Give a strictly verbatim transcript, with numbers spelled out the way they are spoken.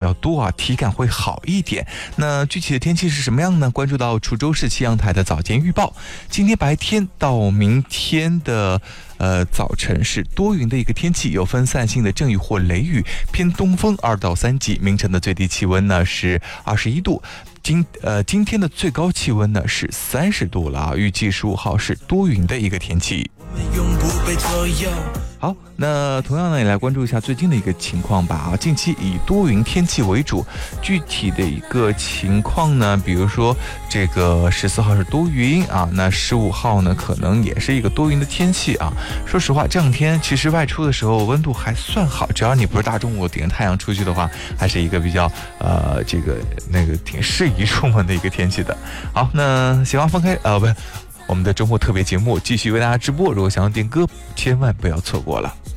较多啊，体感会好一点。那具体的天气是什么样呢？关注到滁州市气象台的早间预报，今天白天到明天的呃早晨是多云的一个天气，有分散性的阵雨或雷雨，偏东风二到三级。明晨的最低气温呢是二十一度。今呃今天的最高气温呢是三十度了啊，预计十五号是多云的一个天气。好，那同样呢，也来关注一下最近的一个情况吧啊，近期以多云天气为主，具体的一个情况呢，比如说这个十四号是多云啊，那十五号呢可能也是一个多云的天气啊。说实话，这两天其实外出的时候温度还算好，只要你不是大中午顶着太阳出去的话，还是一个比较呃这个那个挺适宜出门的一个天气的。好，那喜欢分开呃不。我们的周末特别节目继续为大家直播，如果想要点歌，千万不要错过了。